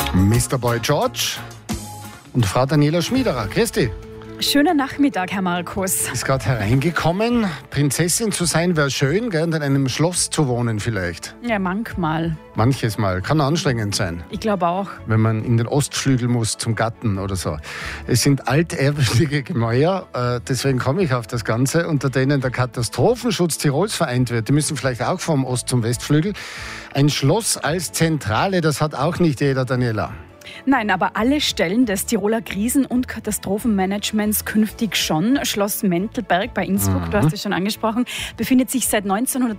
Mr. Boy George und Frau Daniela Schmiederer. Grüß dich. Schöner Nachmittag, Herr Markus. Ist gerade hereingekommen. Prinzessin zu sein wäre schön, gell? Und in einem Schloss zu wohnen vielleicht. Ja, manchmal. Manches Mal. Kann anstrengend sein. Ich glaube auch. Wenn man in den Ostflügel muss zum Gatten oder so. Es sind altehrwürdige Gemäuer, deswegen komme ich auf das Ganze, unter denen der Katastrophenschutz Tirols vereint wird. Die müssen vielleicht auch vom Ost- zum Westflügel. Ein Schloss als Zentrale, das hat auch nicht jeder, Daniela. Nein, aber alle Stellen des Tiroler Krisen- und Katastrophenmanagements künftig schon. Schloss Mentelberg bei Innsbruck, du hast es schon angesprochen, befindet sich seit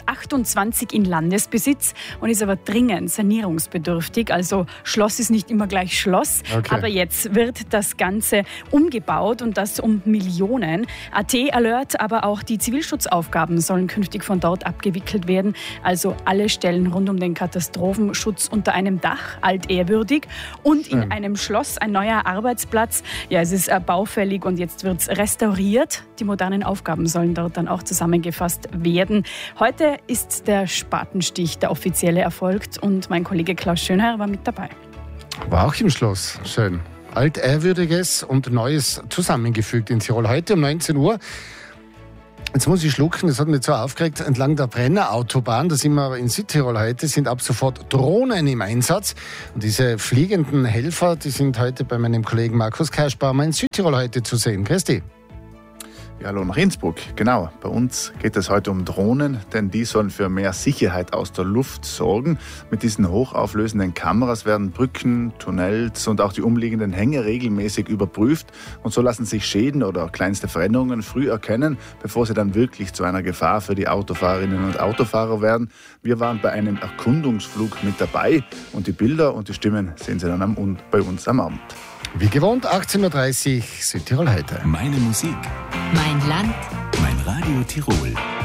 1928 in Landesbesitz und ist aber dringend sanierungsbedürftig. Also Schloss ist nicht immer gleich Schloss, Okay. aber jetzt wird das Ganze umgebaut und das um Millionen. AT Alert, aber auch die Zivilschutzaufgaben sollen künftig von dort abgewickelt werden. Also alle Stellen rund um den Katastrophenschutz unter einem Dach, altehrwürdig. Und in einem Schloss ein neuer Arbeitsplatz. Ja, es ist baufällig und jetzt wird es restauriert. Die modernen Aufgaben sollen dort dann auch zusammengefasst werden. Heute ist der Spatenstich, der offizielle, erfolgt und mein Kollege Klaus Schönherr war mit dabei. War auch im Schloss. Schön. Altehrwürdiges und Neues zusammengefügt in Tirol. Heute um 19 Uhr. Jetzt muss ich schlucken, das hat mich so aufgeregt. Entlang der Brennerautobahn, da sind wir aber in Südtirol heute, sind ab sofort Drohnen im Einsatz. Und diese fliegenden Helfer, die sind heute bei meinem Kollegen Markus Kerschbaumer in Südtirol heute zu sehen. Grüß dich. Ja, hallo nach Innsbruck. Genau, bei uns geht es heute um Drohnen, denn die sollen für mehr Sicherheit aus der Luft sorgen. Mit diesen hochauflösenden Kameras werden Brücken, Tunnels und auch die umliegenden Hänge regelmäßig überprüft. Und so lassen sich Schäden oder kleinste Veränderungen früh erkennen, bevor sie dann wirklich zu einer Gefahr für die Autofahrerinnen und Autofahrer werden. Wir waren bei einem Erkundungsflug mit dabei und die Bilder und die Stimmen sehen Sie dann bei uns am Abend. Wie gewohnt, 18.30 Uhr, Südtirol heute. Meine Musik, Mein Land. mein Radio Tirol.